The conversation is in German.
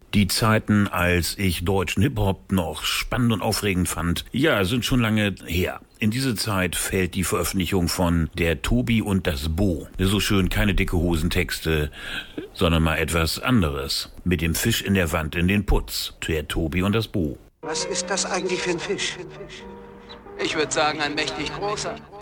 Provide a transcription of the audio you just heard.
Die Zeiten, als ich deutschen Hip-Hop noch spannend und aufregend fand, ja, sind schon lange her. In diese Zeit fällt die Veröffentlichung von Der Tobi und das Bo. So schön, keine dicke Hosentexte, sondern mal etwas anderes. Mit dem Fisch in der Wand in den Putz. Der Tobi und das Bo. Was ist das eigentlich für ein Fisch? Ich würde sagen, ein mächtig großer.